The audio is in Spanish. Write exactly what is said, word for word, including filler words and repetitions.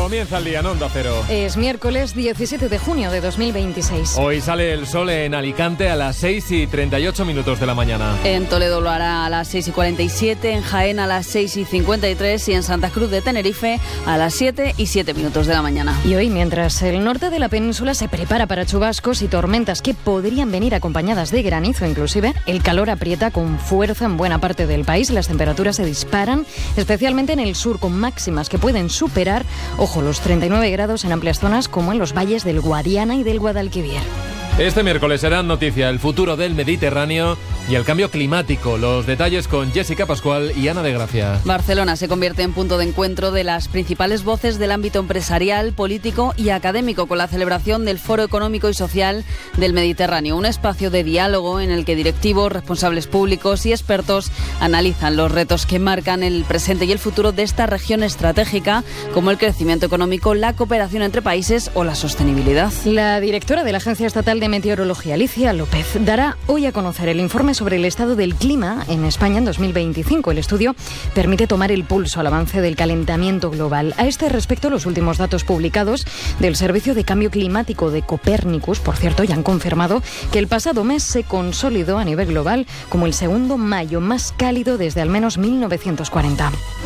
Comienza el día en Onda Cero. Es miércoles diecisiete de junio de dos mil veintiséis. Hoy sale el sol en Alicante a las seis y treinta y ocho minutos de la mañana. En Toledo lo hará a las seis y cuarenta y siete, en Jaén a las seis y cincuenta y tres y en Santa Cruz de Tenerife a las siete y siete minutos de la mañana. Y hoy, mientras el norte de la península se prepara para chubascos y tormentas que podrían venir acompañadas de granizo inclusive, el calor aprieta con fuerza en buena parte del país. Las temperaturas se disparan, especialmente en el sur, con máximas que pueden superar, ojo, los treinta y nueve grados en amplias zonas como en los valles del Guadiana y del Guadalquivir. Este miércoles serán noticia el futuro del Mediterráneo y el cambio climático. Los detalles con Jessica Pascual y Ana de Gracia. Barcelona se convierte en punto de encuentro de las principales voces del ámbito empresarial, político y académico con la celebración del Foro Económico y Social del Mediterráneo, un espacio de diálogo en el que directivos, responsables públicos y expertos analizan los retos que marcan el presente y el futuro de esta región estratégica, como el crecimiento económico, la cooperación entre países o la sostenibilidad. La directora de la Agencia Estatal de Meteorología, Alicia López, dará hoy a conocer el informe sobre el estado del clima en España en dos mil veinticinco. El estudio permite tomar el pulso al avance del calentamiento global. A este respecto, los últimos datos publicados del Servicio de Cambio Climático de Copernicus, por cierto, ya han confirmado que el pasado mes se consolidó a nivel global como el segundo mayo más cálido desde al menos mil novecientos cuarenta.